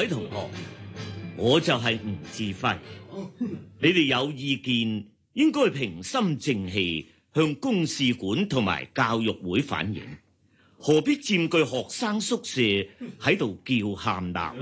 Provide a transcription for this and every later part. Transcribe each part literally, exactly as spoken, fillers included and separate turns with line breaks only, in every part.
位同學，我就係吳志輝。你哋有意見，應該平心靜氣向公事館同埋教育會反映，何必佔據學生宿舍喺度叫喊鬧？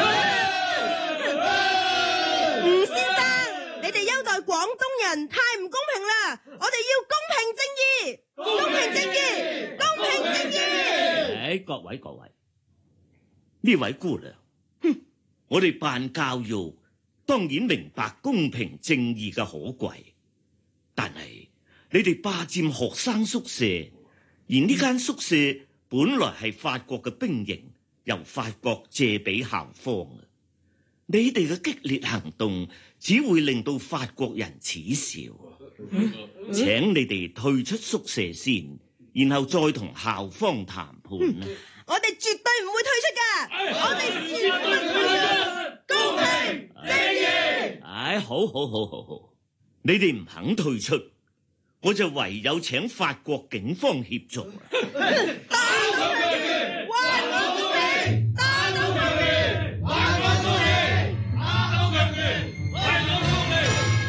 吳先生，你哋優待廣東人太唔公平啦！我哋要公平正義，公平正義，公平正義。
哎，各位各位，呢位姑娘，哼，我哋辦教育當然明白公平正義嘅可貴，但係你哋霸佔學生宿舍，而呢間宿舍本來係法國嘅兵營，由法國借俾校方啊！你哋嘅激烈行動只會令到法國人恥笑，請你哋退出宿舍先，然後再同校方談判啦。
我哋絕對唔會退出噶，我哋絕對唔會退出，公平正義。
唉，好好好好好，你哋唔肯退出，我就唯有請法國警方協助。
多